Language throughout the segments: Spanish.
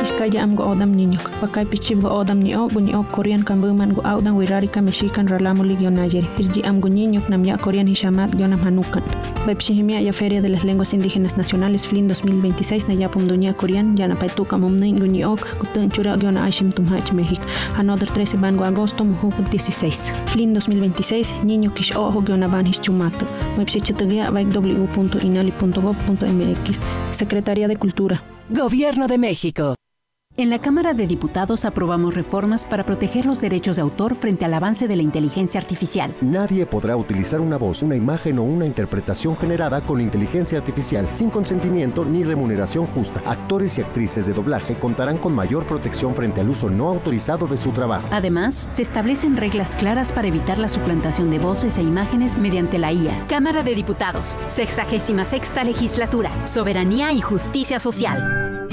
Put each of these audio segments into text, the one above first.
Iskaya amgo odam niñok. Pakay pichibgo odam niok Korean kambuman go audan wirarika mexican ralamo ligionayeri. Irji amgo niñok namya Korean hishamat gionam hanukan. Bepshihimia ya Feria de las Lenguas Indígenas Nacionales FLIN 2026 na yapum dunia Korean yana paituka momnin guniok kutun chura giona aishim tumhach México. Another 13 bango agosto muhu 16. FLIN 2026 niño kish ojo giona van hischumato. Website www.inali.gov.mx. Secretaría de Cultura. Gobierno de México. En la Cámara de Diputados aprobamos reformas para proteger los derechos de autor frente al avance de la inteligencia artificial. Nadie podrá utilizar una voz, una imagen o una interpretación generada con inteligencia artificial sin consentimiento ni remuneración justa. Actores y actrices de doblaje contarán con mayor protección frente al uso no autorizado de su trabajo. Además, se establecen reglas claras para evitar la suplantación de voces e imágenes mediante la IA. Cámara de Diputados, 66ª Legislatura, Soberanía y Justicia Social.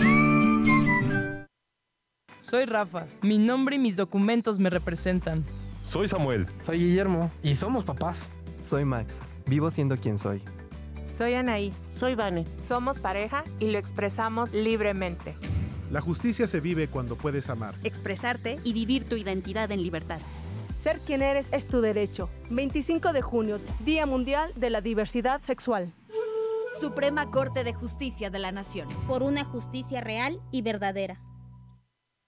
Soy Rafa, mi nombre y mis documentos me representan. Soy Samuel. Soy Guillermo y somos papás. Soy Max, vivo siendo quien soy. Soy Anaí. Soy Vane. Somos pareja y lo expresamos libremente. La justicia se vive cuando puedes amar, expresarte y vivir tu identidad en libertad. Ser quien eres es tu derecho. 25 de junio, Día Mundial de la Diversidad Sexual. Suprema Corte de Justicia de la Nación. Por una justicia real y verdadera.